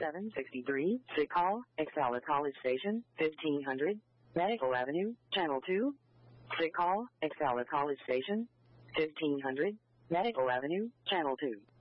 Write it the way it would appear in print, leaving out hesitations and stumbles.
763, sick call, Excella College Station, 1500, Medical Avenue, Channel 2. Sick call, Excella College Station, 1500, Medical Avenue, Channel 2.